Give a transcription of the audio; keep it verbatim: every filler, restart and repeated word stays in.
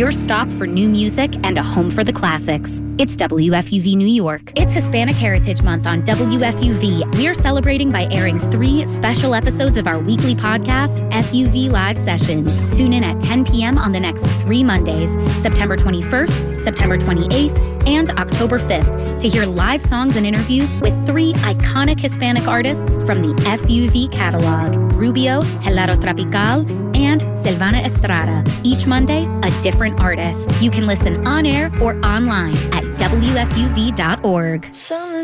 your stop for new music and a home for the classics. It's W F U V New York. It's Hispanic Heritage Month on W F U V. We are celebrating by airing three special episodes of our weekly podcast, F U V Live Sessions. Tune in at ten p.m. on the next three Mondays, September twenty-first, September twenty-eighth, and October fifth, to hear live songs and interviews with three iconic Hispanic artists from the F U V catalog, Rubio, Helado Tropical, and Silvana Estrada. Each Monday, a different artist. You can listen on air or online at W F U V dot org.